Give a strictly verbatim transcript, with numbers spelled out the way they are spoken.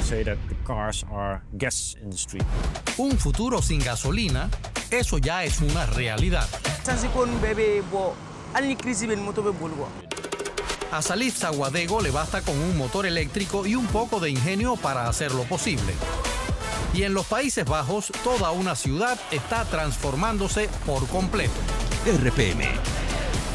say that the cars are gas industry. Un futuro sin gasolina, eso ya es una realidad. A Salif Saguadego le basta con un motor eléctrico y un poco de ingenio para hacerlo posible. Y en los Países Bajos, toda una ciudad está transformándose por completo. R P M